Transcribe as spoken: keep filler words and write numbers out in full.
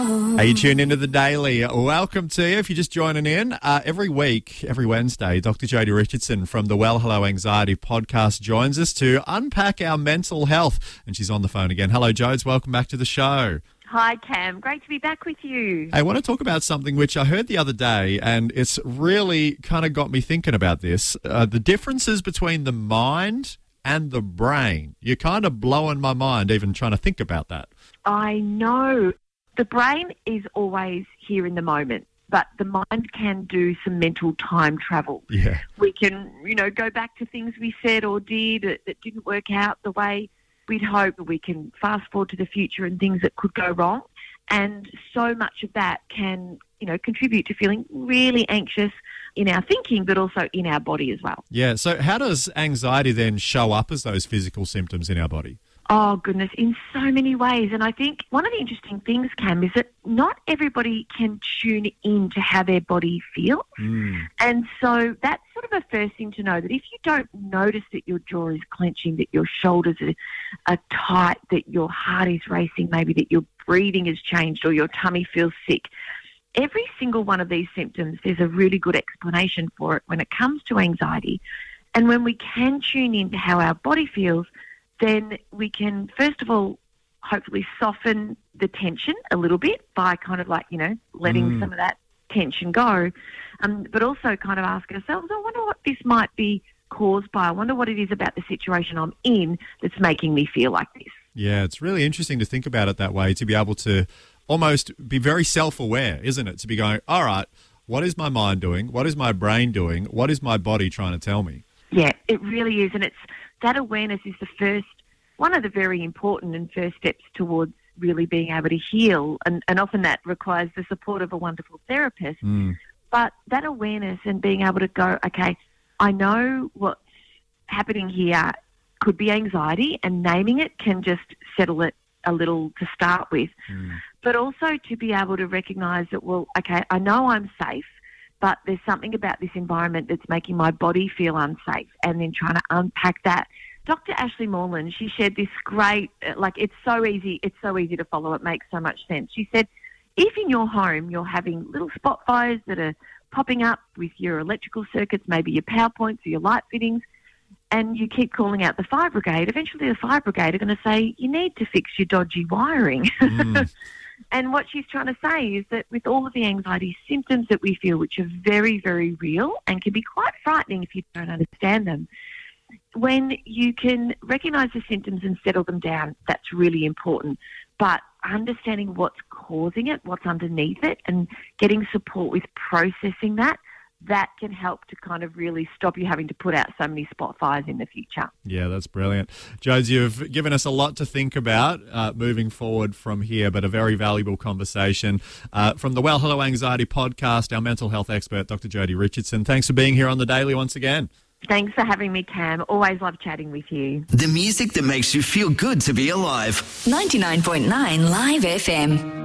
Are you tuned into The Daily? Welcome to you. If you're just joining in, uh, every week, every Wednesday, Doctor Jodie Richardson from the Well Hello Anxiety podcast joins us to unpack our mental health. And she's on the phone again. Hello, Jodes. Welcome back to the show. Hi, Cam. Great to be back with you. Hey, I want to talk about something which I heard the other day, and it's really kind of got me thinking about this. Uh, the differences between the mind and the brain. You're kind of blowing my mind even trying to think about that. I know. The brain is always here in the moment, but the mind can do some mental time travel. Yeah. We can, you know, go back to things we said or did that, that didn't work out the way we'd hoped. We can fast forward to the future and things that could go wrong. And so much of that can, you know, contribute to feeling really anxious in our thinking, but also in our body as well. Yeah. So how does anxiety then show up as those physical symptoms in our body? Oh, goodness, in so many ways. And I think one of the interesting things, Cam, is that not everybody can tune in to how their body feels. Mm. And so that's sort of a first thing to know, that if you don't notice that your jaw is clenching, that your shoulders are, are tight, that your heart is racing, maybe that your breathing has changed or your tummy feels sick, every single one of these symptoms, there's a really good explanation for it when it comes to anxiety. And when we can tune in to how our body feels, then we can, first of all, hopefully soften the tension a little bit by kind of like, you know, letting Mm. some of that tension go. Um, but also kind of ask ourselves, I wonder what this might be caused by. I wonder what it is about the situation I'm in that's making me feel like this. Yeah, it's really interesting to think about it that way, to be able to almost be very self-aware, isn't it? To be going, all right, what is my mind doing? What is my brain doing? What is my body trying to tell me? Yeah, it really is. And it's that awareness is the first, one of the very important and first steps towards really being able to heal. And, and often that requires the support of a wonderful therapist. Mm. But that awareness and being able to go, okay, I know what's happening here could be anxiety, and naming it can just settle it a little to start with. Mm. But also to be able to recognise that, well, okay, I know I'm safe, but there's something about this environment that's making my body feel unsafe, and then trying to unpack that. Doctor Ashley Moreland, she shared this great, like it's so easy, it's so easy to follow, it makes so much sense. She said, if in your home you're having little spot fires that are popping up with your electrical circuits, maybe your power points or your light fittings, and you keep calling out the fire brigade, eventually the fire brigade are going to say, you need to fix your dodgy wiring. Mm. And what she's trying to say is that with all of the anxiety symptoms that we feel, which are very, very real and can be quite frightening if you don't understand them, when you can recognise the symptoms and settle them down, that's really important. But understanding what's causing it, what's underneath it, and getting support with processing that, that can help to kind of really stop you having to put out so many spot fires in the future. Yeah, that's brilliant. Jodes, you've given us a lot to think about uh, moving forward from here, but a very valuable conversation. Uh, from the Well Hello Anxiety podcast, our mental health expert, Doctor Jodie Richardson. Thanks for being here on The Daily once again. Thanks for having me, Cam. Always love chatting with you. The music that makes you feel good to be alive. ninety-nine point nine Live F M.